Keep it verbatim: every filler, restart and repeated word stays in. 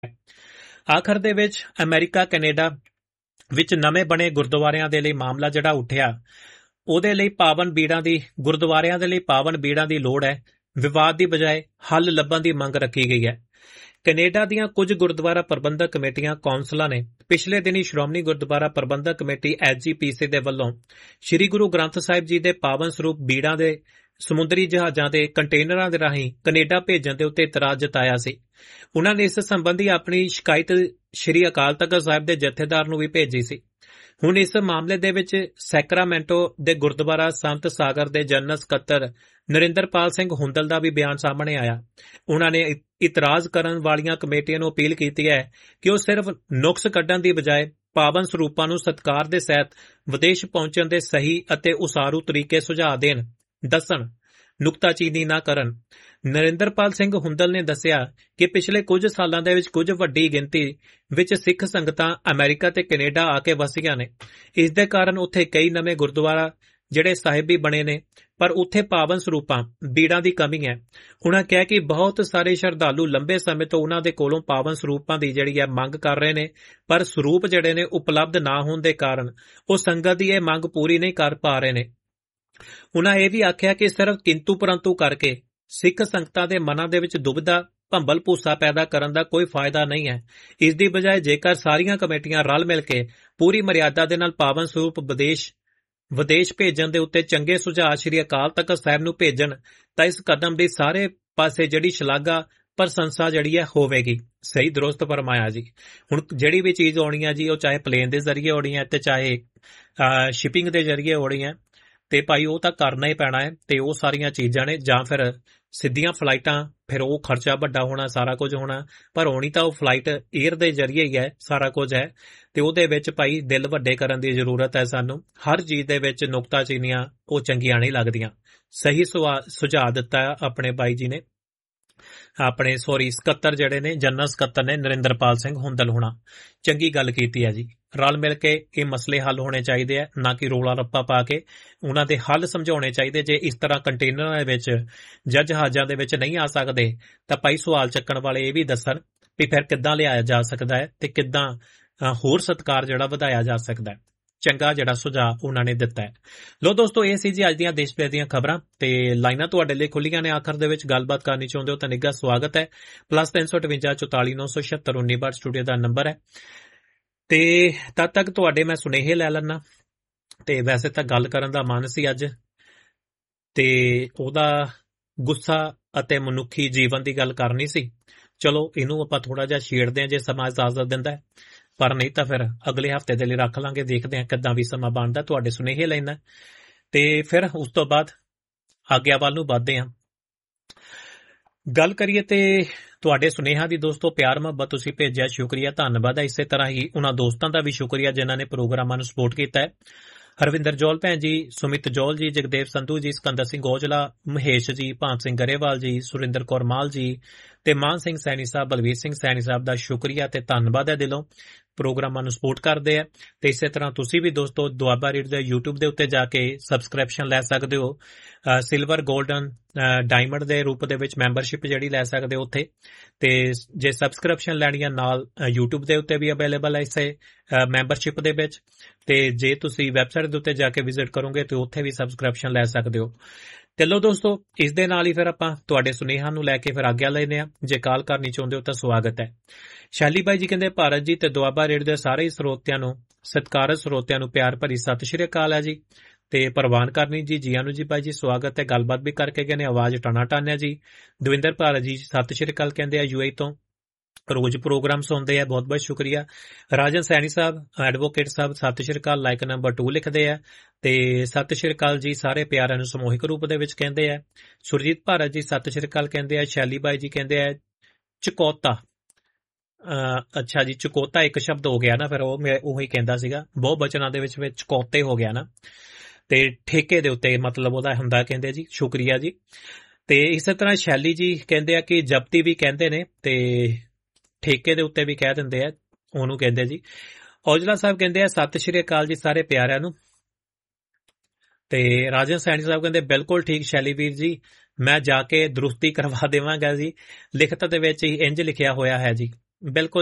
ਆਖਰ ਦੇ ਵਿੱਚ ਅਮਰੀਕਾ ਕੈਨੇਡਾ ਵਿੱਚ ਨਵੇਂ ਬਣੇ ਗੁਰਦੁਆਰਿਆਂ ਦੇ ਲਈ ਮਾਮਲਾ ਜਿਹੜਾ ਉੱਠਿਆ, ਉਹਦੇ ਲਈ ਪਾਵਨ ਬੀੜਾਂ ਦੀ ਗੁਰਦੁਆਰਿਆਂ ਦੇ ਲਈ ਪਾਵਨ ਬੀੜਾਂ ਦੀ ਲੋੜ ਹੈ। ਵਿਵਾਦ ਦੀ ਬਜਾਏ ਹੱਲ ਲੱਭਣ ਦੀ ਮੰਗ ਰੱਖੀ ਗਈ ਹੈ। ਕੈਨੇਡਾ ਦੀਆਂ ਕੁਝ ਗੁਰਦੁਆਰਾ ਪ੍ਰਬੰਧਕ ਕਮੇਟੀਆਂ ਕੌਂਸਲਾਂ ਨੇ ਪਿਛਲੇ ਦਿਨੀ ਸ਼੍ਰੋਮਣੀ ਗੁਰਦੁਆਰਾ ਪ੍ਰਬੰਧਕ ਕਮੇਟੀ ਐਸ ਜੀ ਪੀ ਸੀ ਦੇ ਵੱਲੋਂ ਸ੍ਰੀ ਗੁਰੂ ਗ੍ਰੰਥ ਸਾਹਿਬ ਜੀ ਦੇ ਪਾਵਨ ਸਰੂਪ ਬੀੜਾਂ ਦੇ ਸਮੁੰਦਰੀ ਜਹਾਜ਼ਾਂ ਦੇ ਕੰਟੇਨਰਾਂ ਦੇ ਰਾਹੀਂ ਕੈਨੇਡਾ ਭੇਜਣ ਦੇ ਉੱਤੇ ਇਤਰਾਜ਼ ਜਤਾਇਆ ਸੀ। ਉਨ੍ਹਾਂ ਨੇ ਇਸ ਸੰਬੰਧੀ ਆਪਣੀ ਸ਼ਿਕਾਇਤ ਸ੍ਰੀ ਅਕਾਲ ਤਖ਼ਤ ਸਾਹਿਬ ਦੇ ਜਥੇਦਾਰ ਨੂੰ ਵੀ ਭੇਜੀ ਸੀ। ਹੁਣ ਇਸ ਮਾਮਲੇ ਦੇ ਵਿੱਚ ਸੈਕਰਾਮੈਂਟੋ ਦੇ ਗੁਰਦੁਆਰਾ ਸੰਤ ਸਾਗਰ ਦੇ ਜਨਰਲ ਸਕੱਤਰ ਨਰਿੰਦਰਪਾਲ ਸਿੰਘ ਹੁੰਦਲ ਦਾ ਵੀ ਬਿਆਨ ਸਾਹਮਣੇ ਆਇਆ। ਉਨ੍ਹਾਂ ਨੇ ਇਤਰਾਜ਼ ਕਰਨ ਵਾਲੀਆਂ ਕਮੇਟੀਆਂ ਨੂੰ ਅਪੀਲ ਕੀਤੀ ਹੈ ਕਿ ਉਹ ਸਿਰਫ ਨੁਕਸ ਕੱਢਣ ਦੀ ਬਜਾਏ ਪਾਵਨ ਸਰੂਪਾਂ ਨੂੰ ਸਤਿਕਾਰ ਦੇ ਸਹਿਤ ਵਿਦੇਸ਼ ਪਹੁੰਚਣ ਦੇ ਸਹੀ ਅਤੇ ਉਸਾਰੂ ਤਰੀਕੇ ਸੁਝਾਅ ਦੇਣ, ਦੱਸਣ, ਨੁਕਤਾਚੀਨੀ ਨਾ ਕਰਨ। ਨਰਿੰਦਰਪਾਲ ਸਿੰਘ ਹੁੰਦਲ ਨੇ ਦੱਸਿਆ ਕਿ ਪਿਛਲੇ ਕੁਝ ਸਾਲਾਂ ਦੇ ਵਿੱਚ ਕੁਝ ਵੱਡੀ ਗਿਣਤੀ ਵਿੱਚ ਸਿੱਖ ਸੰਗਤਾਂ ਅਮਰੀਕਾ ਤੇ ਕੈਨੇਡਾ ਆ ਕੇ ਵਸੀਆਂ ਨੇ। ਇਸ ਦੇ ਕਾਰਨ ਉੱਥੇ ਕਈ ਨਵੇਂ ਗੁਰਦੁਆਰਾ ਜਿਹੜੇ ਸਾਹਿਬੀ ਬਣੇ ਨੇ, ਪਰ ਉੱਥੇ ਪਾਵਨ ਸਰੂਪਾਂ ਬੀੜਾਂ ਦੀ ਕਮੀ ਹੈ। ਉਨ੍ਹਾਂ ਕਿਹਾ ਕਿ ਬਹੁਤ ਸਾਰੇ ਸ਼ਰਧਾਲੂ ਲੰਬੇ ਸਮੇਂ ਤੋਂ ਉਨ੍ਹਾਂ ਦੇ ਕੋਲੋਂ ਪਾਵਨ ਸਰੂਪਾਂ ਦੀ ਜਿਹੜੀ ਹੈ ਮੰਗ ਕਰ ਰਹੇ ਨੇ, ਪਰ ਸਰੂਪ ਜਿਹੜੇ ਨੇ ਉਪਲਬਧ ਨਾ ਹੋਣ ਦੇ ਕਾਰਨ ਉਹ ਸੰਗਤ ਦੀ ਇਹ ਮੰਗ ਪੂਰੀ ਨਹੀਂ ਕਰ ਪਾ ਰਹੇ ਨੇ। ਉਨ੍ਹਾਂ ਇਹ ਵੀ ਆਖਿਆ ਕਿ ਸਿਰਫ ਕਿੰਤੂ ਪਰੰਤੂ ਕਰਕੇ ਸਿੱਖ ਸੰਗਤਾਂ ਦੇ ਮਨਾਂ ਦੇ ਵਿੱਚ ਦੁਬਿਧਾ, ਭੰਬਲ ਭੂਸਾ ਪੈਦਾ ਕਰਨ ਦਾ ਕੋਈ ਫਾਇਦਾ ਨਹੀਂ ਹੈ। ਇਸ ਦੀ ਬਜਾਏ ਜੇਕਰ ਸਾਰੀਆਂ ਕਮੇਟੀਆਂ ਰਲ ਮਿਲ ਕੇ ਪੂਰੀ ਮਰਿਆਦਾ ਦੇ ਨਾਲ ਪਾਵਨ ਸਰੂਪ ਵਿਦੇਸ਼ ਵਿਦੇਸ਼ ਭੇਜਣ ਦੇ ਉੱਤੇ ਚੰਗੇ ਸੁਝਾਅ ਸ੍ਰੀ ਅਕਾਲ ਤਖ਼ਤ ਸਾਹਿਬ ਨੂੰ ਭੇਜਣ ਤਾਂ ਇਸ ਕਦਮ ਦੀ ਸਾਰੇ ਪਾਸੇ ਜਿਹੜੀ ਸ਼ਲਾਘਾ ਪ੍ਰਸ਼ੰਸਾ ਜਿਹੜੀ ਹੈ ਹੋਵੇਗੀ। ਸਹੀ ਦਰੁਸਤ ਫਰਮਾਇਆ ਜੀ। ਹੁਣ ਜਿਹੜੀ ਵੀ ਚੀਜ਼ ਆਉਣੀ ਹੈ ਜੀ, ਉਹ ਚਾਹੇ ਪਲੇਨ ਦੇ ਜ਼ਰੀਏ ਆਉਣੀ ਹੈ ਤੇ ਚਾਹੇ ਸ਼ਿਪਿੰਗ ਦੇ ਜ਼ਰੀਏ ਆਉਣੀ ਹੈ, ਤੇ ਭਾਈ ਉਹ ਤਾਂ ਕਰਨਾ ਹੀ ਪੈਣਾ ਹੈ। ਤੇ ਉਹ ਸਾਰੀਆਂ ਚੀਜ਼ਾਂ ਨੇ, ਜਾਂ ਫਿਰ ਸਿੱਧੀਆਂ ਫਲਾਈਟਾਂ, ਫਿਰ ਉਹ ਖਰਚਾ ਵੱਡਾ ਹੋਣਾ, ਸਾਰਾ ਕੁਝ ਹੋਣਾ, ਪਰ ਹੋਣੀ ਤਾਂ ਉਹ ਫਲਾਈਟ ਏਅਰ ਦੇ ਜ਼ਰੀਏ ਹੀ ਹੈ, ਸਾਰਾ ਕੁਝ ਹੈ। ਤੇ ਉਹਦੇ ਵਿੱਚ ਭਾਈ ਦਿਲ ਵੱਡੇ ਕਰਨ ਦੀ ਜ਼ਰੂਰਤ ਹੈ ਸਾਨੂੰ। ਹਰ ਚੀਜ਼ ਦੇ ਵਿੱਚ ਨੁਕਤਾਚੀਨੀਆਂ ਉਹ ਚੰਗੀਆਂ ਨਹੀਂ ਲੱਗਦੀਆਂ। ਸਹੀ ਸੁਝਾਅ ਦਿੱਤਾ ਆਪਣੇ ਬਾਈ ਜੀ ਨੇ, ਆਪਣੇ ਸੋਰੀ ਸਕੱਤਰ ਜਿਹੜੇ ਨੇ, ਜਨਰਲ ਸਕੱਤਰ ਨੇ ਨਰਿੰਦਰਪਾਲ ਸਿੰਘ ਹੁੰਦਲ ਹੋਣਾ। ਚੰਗੀ ਗੱਲ ਕੀਤੀ ਹੈ ਜੀ। ਰਲ ਮਿਲ ਕੇ ਇਹ ਮਸਲੇ ਹੱਲ ਹੋਣੇ ਚਾਹੀਦੇ ਆ, ਨਾ ਕਿ ਰੋਲਾ ਰੱਪਾ ਪਾ ਕੇ। ਉਹਨਾਂ ਦੇ ਹੱਲ ਸਮਝਾਉਣੇ ਚਾਹੀਦੇ। ਜੇ ਇਸ ਤਰ੍ਹਾਂ ਕੰਟੇਨਰਾਂ ਦੇ ਵਿੱਚ ਜਾਂ ਜਹਾਜ਼ਾਂ ਦੇ ਵਿੱਚ ਨਹੀਂ ਆ ਸਕਦੇ ਤਾਂ ਭਾਈ ਸਵਾਲ ਚੱਕਣ ਵਾਲੇ ਇਹ ਵੀ ਦੱਸਣ ਵੀ ਫਿਰ ਕਿੱਦਾਂ ਲਿਆਇਆ ਜਾ ਸਕਦਾ ਹੈ ਤੇ ਕਿੱਦਾਂ ਹੋਰ ਸਤਿਕਾਰ ਜਿਹੜਾ ਵਧਾਇਆ ਜਾ ਸਕਦਾ ਹੈ। ਚੰਗਾ ਜਿਹੜਾ ਸੁਝਾਅ ਉਹਨਾਂ ਨੇ ਦਿੱਤਾ ਹੈ। ਲੋ ਦੋਸਤੋ, ਇਹ ਸੀ ਜੀ ਅੱਜ ਦੀਆਂ ਦੇਸ਼ ਦੀਆਂ ਖਬਰਾਂ ਤੇ ਲਾਈਨਾਂ ਤੁਹਾਡੇ ਲਈ ਖੁੱਲੀਆਂ ਨੇ। ਆਖਰ ਦੇ ਵਿੱਚ ਗੱਲਬਾਤ ਕਰਨੀ ਚਾਹੁੰਦੇ ਹੋ ਤਾਂ ਨਿੱਘਾ ਸਵਾਗਤ ਹੈ। ਪਲੱਸ ਤਿੰਨ ਸੌ ਅਠਵੰਜਾ ਚੁਤਾਲੀ ਨੌ ਸੌ ਛਿਅੱਤਰ ਉੱਨੀ ਬਾਰ ਸਟੂਡੀਓ ਦਾ ਨੰਬਰ ਹੈ। ਤੇ ਤਦ ਤੱਕ ਤੁਹਾਡੇ ਮੈਂ ਸੁਨੇਹੇ ਲੈ ਲੈਣਾ। ਤੇ ਵੈਸੇ ਤਾਂ ਗੱਲ ਕਰਨ ਦਾ ਮਨ ਸੀ ਅੱਜ, ਤੇ ਉਹਦਾ ਗੁੱਸਾ ਅਤੇ ਮਨੁੱਖੀ ਜੀਵਨ ਦੀ ਗੱਲ ਕਰਨੀ ਸੀ। ਚਲੋ ਇਹਨੂੰ ਆਪਾਂ ਥੋੜਾ ਜਿਹਾ ਛੇੜਦੇ ਹਾਂ ਜੇ ਸਮਾਂ ਇਜਾਜ਼ਤ ਦਿੰਦਾ ਹੈ, ਪਰ ਨਹੀਂ ਤਾਂ ਫਿਰ ਅਗਲੇ ਹਫ਼ਤੇ ਦੇ ਲਈ ਰੱਖ ਲਾਂਗੇ। ਦੇਖਦੇ ਹਾਂ ਕਿੱਦਾਂ ਵੀ ਸਮਾਂ ਬਣਦਾ। ਤੁਹਾਡੇ ਸੁਨੇਹੇ ਲੈਣਾ ਤੇ ਫਿਰ ਉਸ ਤੋਂ ਬਾਅਦ ਆਗਿਆ ਵੱਲ ਨੂੰ ਵੱਧਦੇ ਹਾਂ। ਗੱਲ ਕਰੀਏ ਤੇ ਤੁਹਾਡੇ ਸੁਨੇਹਾ ਦੀ ਦੋਸਤੋ ਪਿਆਰ ਮੁਹੱਬਤ ਤੁਸੀਂ ਭੇਜਿਆ, ਸ਼ੁਕਰੀਆ, ਧੰਨਵਾਦ ਹੈ। ਇਸੇ ਤਰ੍ਹਾਂ ਹੀ ਉਹਨਾਂ ਦੋਸਤਾਂ ਦਾ ਵੀ ਸ਼ੁਕਰੀਆ ਜਿਨ੍ਹਾਂ ਨੇ ਪ੍ਰੋਗਰਾਮਾਂ ਨੂੰ ਸਪੋਰਟ ਕੀਤਾ ਹੈ। ਹਰਵਿੰਦਰ ਜੋਲ ਭੈਣ ਜੀ, ਸੁਮਿਤ ਜੋਲ ਜੀ, ਜਗਦੇਵ ਸੰਧੂ ਜੀ, ਸਿਕੰਦਰ ਸਿੰਘ ਔਜਲਾ, ਮਹੇਸ਼ ਜੀ, ਭਾਨ ਸਿੰਘ ਗਰੇਵਾਲ ਜੀ, ਸੁਰਿੰਦਰ ਕੌਰ ਮਾਲ ਜੀ ਤੇ ਮਾਨ ਸਿੰਘ ਸੈਣੀ ਸਾਹਿਬ, ਬਲਵੀਰ ਸਿੰਘ ਸੈਣੀ ਸਾਹਿਬ ਦਾ ਸ਼ੁਕਰੀਆ ਤੇ ਧੰਨਵਾਦ ਹੈ ਦਿਲੋਂ। ਪ੍ਰੋਗਰਾਮਾਂ ਨੂੰ ਸਪੋਰਟ ਕਰਦੇ ਆ। ਤੇ ਇਸੇ ਤਰ੍ਹਾਂ ਤੁਸੀਂ ਵੀ ਦੋਸਤੋ ਦੁਆਬਾ ਰੇਡੀਓ ਦੇ ਯੂਟਿਊਬ ਦੇ ਉੱਤੇ ਜਾ ਕੇ ਸਬਸਕ੍ਰਿਪਸ਼ਨ ਲੈ ਸਕਦੇ ਹੋ। ਸਿਲਵਰ, ਗੋਲਡਨ, ਡਾਇਮੰਡ ਦੇ ਰੂਪ ਦੇ ਵਿੱਚ ਮੈਂਬਰਸ਼ਿਪ ਜਿਹੜੀ ਲੈ ਸਕਦੇ ਹੋ ਉੱਥੇ। ਤੇ ਜੇ ਸਬਸਕ੍ਰਿਪਸ਼ਨ ਲੈਣੀ ਹੈ ਨਾਲ ਯੂਟਿਊਬ ਦੇ ਉੱਤੇ ਵੀ ਅਵੇਲੇਬਲ ਹੈ ਇਸੇ ਮੈਂਬਰਸ਼ਿਪ ਦੇ ਵਿੱਚ। ਤੇ ਜੇ ਤੁਸੀਂ ਵੈਬਸਾਈਟ ਦੇ ਉੱਤੇ ਜਾ ਕੇ ਵਿਜ਼ਿਟ ਕਰੋਗੇ ਤੇ ਉੱਥੇ ਵੀ ਸਬਸਕ੍ਰਿਪਸ਼ਨ ਲੈ ਸਕਦੇ ਹੋ। ਚਲੋ ਦੋਸਤੋ, ਇਸ ਦੇ ਨਾਲ ਹੀ ਫਿਰ ਆਪਾਂ ਤੁਹਾਡੇ ਸੁਨੇਹਾ ਨੂੰ ਲੈ ਕੇ ਫਿਰ ਆਗਿਆ ਲੈਂਦੇ ਹਾਂ। ਜੇ ਕਾਲ ਕਰਨੀ ਚਾਹੁੰਦੇ ਹੋ ਤਾਂ ਸਵਾਗਤ ਹੈ। ਸ਼ੈਲੀ ਬਾਈ ਜੀ ਕਹਿੰਦੇ ਭਾਰਤ ਜੀ ਤੇ ਦੁਆਬਾ ਰੇਡੀਓ ਦੇ ਸਾਰੇ ਸਰੋਤਿਆਂ ਨੂੰ, ਸਤਿਕਾਰਤ ਸਰੋਤਿਆਂ ਨੂੰ ਪਿਆਰ ਭਰੀ ਸਤਿ ਸ਼੍ਰੀ ਅਕਾਲ ਹੈ ਜੀ। ਤੇ ਪ੍ਰਵਾਨ ਕਰਨੀ ਜੀ, ਜੀਆਂ ਨੂੰ ਜੀ ਬਾਈ ਜੀ, ਸਵਾਗਤ ਹੈ। ਗੱਲਬਾਤ ਵੀ ਕਰਕੇ ਗਏ ਨੇ, ਆਵਾਜ਼ ਟਾਣਾ ਟਾਨਿਆ ਜੀ। ਦਵਿੰਦਰ ਭਾਰਤ ਜੀ ਸਤਿ ਸ਼੍ਰੀ ਅਕਾਲ ਕਹਿੰਦੇ ਆ ਯੂ ਏ ਤੋਂ, ਰੋਜ਼ ਪ੍ਰੋਗਰਾਮ ਸੁਣਦੇ ਆ, ਬਹੁਤ ਬਹੁਤ ਸ਼ੁਕਰੀਆ। ਰਾਜਨ ਸੈਣੀ ਸਾਹਿਬ, ਐਡਵੋਕੇਟ ਸਾਹਿਬ ਸਤਿ ਸ਼੍ਰੀ ਅਕਾਲ, ਲਾਈਕ ਨੰਬਰ ਟੂ ਲਿਖਦੇ ਆ ਤੇ ਸਤਿ ਸ਼੍ਰੀ ਅਕਾਲ ਜੀ ਸਾਰੇ ਪਿਆਰਿਆਂ ਨੂੰ ਸਮੂਹਿਕ ਰੂਪ ਦੇ ਵਿੱਚ ਕਹਿੰਦੇ ਆ। ਸੁਰਜੀਤ ਭਾਰਤ ਜੀ ਸਤਿ ਸ਼੍ਰੀ ਅਕਾਲ ਕਹਿੰਦੇ ਆ। ਸ਼ੈਲੀ ਬਾਈ ਜੀ ਕਹਿੰਦੇ ਆ ਚਕੋਤਾ, ਅੱਛਾ ਜੀ ਚਕੋਤਾ ਇੱਕ ਸ਼ਬਦ ਹੋ ਗਿਆ ਨਾ, ਫਿਰ ਉਹ ਮੈਂ ਉਹੀ ਕਹਿੰਦਾ ਸੀਗਾ, ਬਹੁ ਬਚਨਾਂ ਦੇ ਵਿੱਚ ਚਕੋਤੇ ਹੋ ਗਿਆ ਨਾ, ਤੇ ਠੇਕੇ ਦੇ ਉੱਤੇ ਮਤਲਬ ਉਹਦਾ ਹੁੰਦਾ ਕਹਿੰਦੇ ਜੀ, ਸ਼ੁਕਰੀਆ ਜੀ। ਤੇ ਇਸੇ ਤਰ੍ਹਾਂ ਸ਼ੈਲੀ ਜੀ ਕਹਿੰਦੇ ਆ ਕਿ ਜ਼ਬਤੀ ਵੀ ਕਹਿੰਦੇ ਨੇ ਤੇ ਠੇਕੇ ਦੇ ਉੱਤੇ ਵੀ ਕਹਿ ਦਿੰਦੇ ਆ, ਉਹਨੂੰ ਕਹਿੰਦੇ ਜੀ। ਔਜਲਾ ਸਾਹਿਬ ਕਹਿੰਦੇ ਆ ਸਤਿ ਸ਼੍ਰੀ ਅਕਾਲ ਜੀ ਸਾਰੇ ਪਿਆਰਿਆਂ ਨੂੰ। ਤੇ ਰਾਜਨ ਸੈਣੀ ਸਾਹਿਬ ਕਹਿੰਦੇ ਬਿਲਕੁਲ ਠੀਕ ਸ਼ੈਲੀ ਵੀਰ ਜੀ, ਮੈਂ ਜਾ ਕੇ ਦਰੁਸਤੀ ਕਰਵਾ ਦੇਵਾਂਗਾ ਜੀ, ਲਿਖਤ ਦੇ ਵਿੱਚ ਹੀ ਇੰਜ ਲਿਖਿਆ ਹੋਇਆ ਹੈ ਜੀ। ਬਿਲਕੁਲ